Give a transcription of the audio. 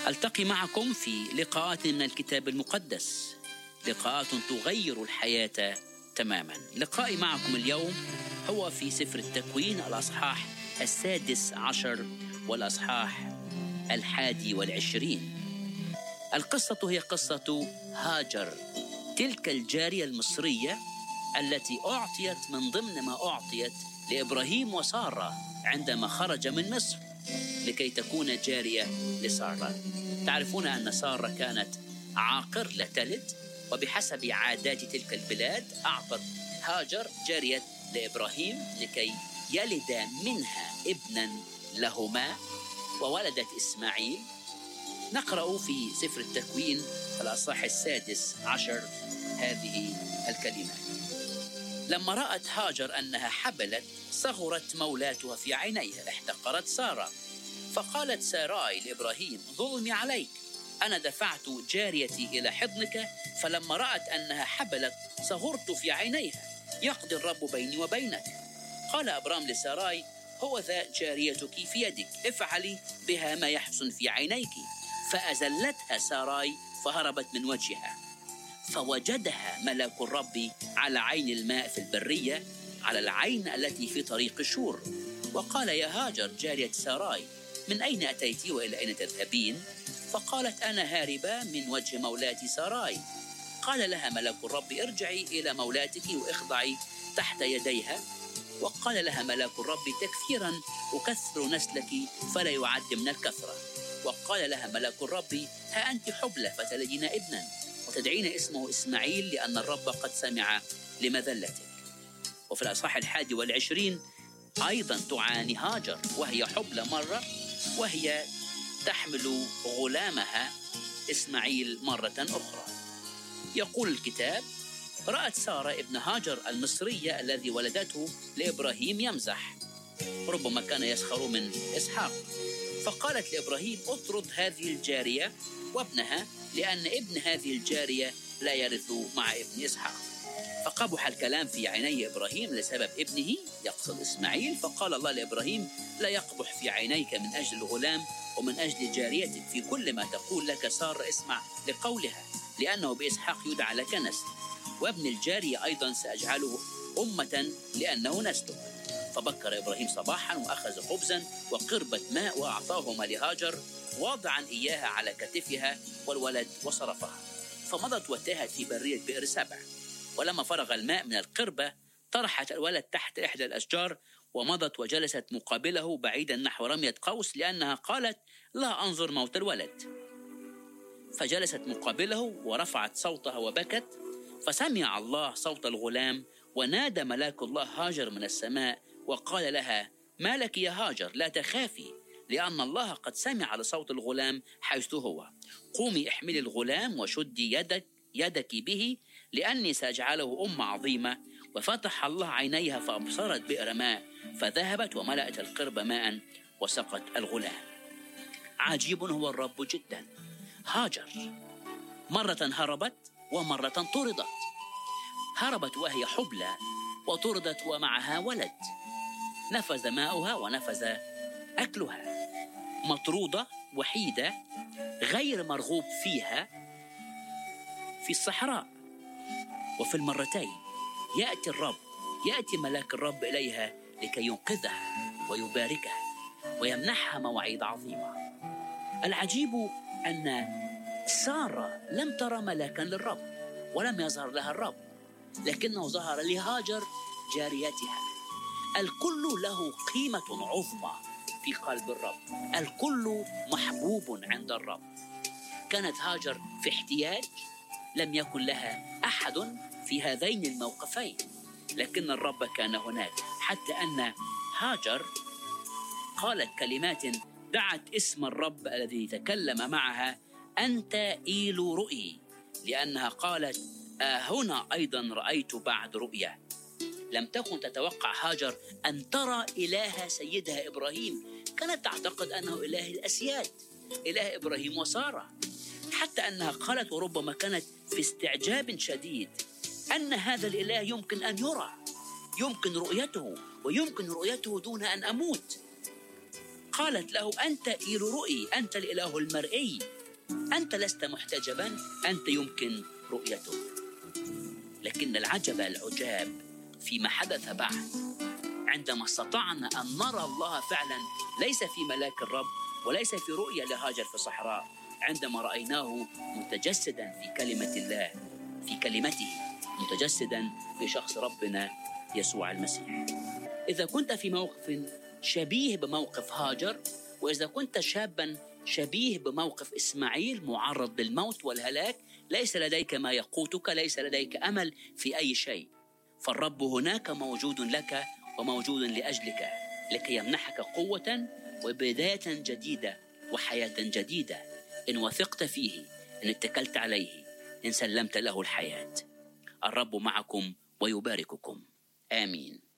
ألتقي معكم في لقاءات من الكتاب المقدس، لقاءات تغير الحياة تماما. لقائي معكم اليوم هو في سفر التكوين الأصحاح 16 والأصحاح 21. القصة هي قصة هاجر، تلك الجارية المصرية التي أعطيت من ضمن ما أعطيت لإبراهيم وسارة عندما خرج من مصر لكي تكون جارية لسارة. تعرفون أن سارة كانت عاقر لا تلد، وبحسب عادات تلك البلاد أعطت هاجر جارية لإبراهيم لكي يلد منها ابنا لهما، وولدت إسماعيل. نقرأ في سفر التكوين الأصحاح 16 هذه الكلمات: لما رأت هاجر أنها حبلت صغرت مولاتها في عينيها، احتقرت سارة، فقالت ساراي لإبراهيم: ظلمي عليك، أنا دفعت جاريتي إلى حضنك، فلما رأت أنها حبلت صغرت في عينيها، يقضي الرب بيني وبينك. قال أبرام لساراي: هو ذا جاريتك في يدك، افعلي بها ما يحسن في عينيك. فأزلتها ساراي فهربت من وجهها، فوجدها ملاك الرب على عين الماء في البرية، على العين التي في طريق شور. وقال: يا هاجر جارية ساراي، من أين أتيت وإلى أين تذهبين؟ فقالت: أنا هاربة من وجه مولاتي ساراي. قال لها ملاك الرب: ارجعي إلى مولاتك واخضعي تحت يديها. وقال لها ملاك الرب: تكثيرا أكثر نسلك فلا يعد من الكثرة. وقال لها ملاك الرب: ها أنت حبلى فتلدين ابنا، وتدعين اسمه إسماعيل، لأن الرب قد سمع لمذلتك. وفي الأصحاح 21 أيضا تعاني هاجر وهي حبلى مرة، وهي تحمل غلامها إسماعيل مرة أخرى. يقول الكتاب: رأت سارة ابن هاجر المصرية الذي ولدته لإبراهيم يمزح، ربما كان يسخر من إسحاق، فقالت لإبراهيم: اطرد هذه الجارية وابنها، لأن ابن هذه الجارية لا يرث مع ابن إسحاق. فقبح الكلام في عيني إبراهيم لسبب ابنه، يقصد إسماعيل. فقال الله لإبراهيم: لا يقبح في عينيك من أجل الغلام ومن أجل جاريتك، في كل ما تقول لك سارة اسمع لقولها، لأنه بإسحاق يدعى لك نسل، وابن الجارية أيضا سأجعله أمة لأنه نسله. فبكر إبراهيم صباحا وأخذ خبزا وقربة ماء وأعطاهما لهاجر، واضعا إياها على كتفها والولد وصرفها. فمضت وتاهت في برية بئر سبع. ولما فرغ الماء من القربة طرحت الولد تحت إحدى الأشجار، ومضت وجلست مقابله بعيدا نحو رمية قوس، لأنها قالت: لا أنظر موت الولد. فجلست مقابله ورفعت صوتها وبكت. فسمع الله صوت الغلام، ونادى ملاك الله هاجر من السماء وقال لها: ما لك يا هاجر؟ لا تخافي، لأن الله قد سمع لصوت الغلام حيث هو. قومي احملي الغلام وشدي يدك به، لأني سأجعله أم عظيمة. وفتح الله عينيها فأبصرت بئر ماء، فذهبت وملأت القرب ماء وسقت الغلام. عجيب هو الرب جدا. هاجر مرة هربت ومرة طردت، هربت وهي حبلى وطردت ومعها ولد، نفذ ماؤها ونفذ أكلها، مطرودة وحيدة غير مرغوب فيها في الصحراء. وفي المرتين يأتي ملاك الرب إليها لكي ينقذها ويباركها ويمنحها مواعيد عظيمة. العجيب أن سارة لم ترى ملاكا للرب ولم يظهر لها الرب، لكنه ظهر لهاجر جاريتها. الكل له قيمة عظمى في قلب الرب، الكل محبوب عند الرب. كانت هاجر في احتياج، لم يكن لها أحد في هذين الموقفين، لكن الرب كان هناك، حتى أن هاجر قالت كلمات دعت اسم الرب الذي تكلم معها: أنت إيل رؤي، لأنها قالت: هنا أيضا رأيت بعد رؤيا. لم تكن تتوقع هاجر أن ترى إله سيدها إبراهيم، كانت تعتقد أنه إله الأسياد، إله إبراهيم وسارة، حتى أنها قالت وربما كانت في استعجاب شديد أن هذا الإله يمكن أن يرى، يمكن رؤيته، ويمكن رؤيته دون أن أموت. قالت له: أنت إله رؤي، أنت الإله المرئي، أنت لست محتجبا، أنت يمكن رؤيته. لكن العجاب فيما حدث بعد، عندما استطعنا أن نرى الله فعلا، ليس في ملاك الرب وليس في رؤية لهاجر في الصحراء، عندما رأيناه متجسدا في كلمة الله، في كلمته، متجسدا في شخص ربنا يسوع المسيح. إذا كنت في موقف شبيه بموقف هاجر، وإذا كنت شابا شبيه بموقف إسماعيل معرض للموت والهلاك، ليس لديك ما يقوتك، ليس لديك أمل في أي شيء، فالرب هناك موجود لك وموجود لأجلك، لكي يمنحك قوة وبداية جديدة وحياة جديدة، إن وثقت فيه، إن اتكلت عليه، إن سلمت له الحياة. الرب معكم ويبارككم. آمين.